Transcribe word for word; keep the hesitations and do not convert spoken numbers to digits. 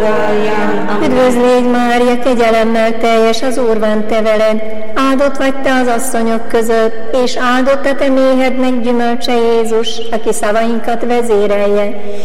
Üdvözl légy, Mária, kegyelemmel teljes, az Úr van te veled, áldott vagy te az asszonyok között, és áldott a te méhednek gyümölcse Jézus, aki szavainkat vezérelje.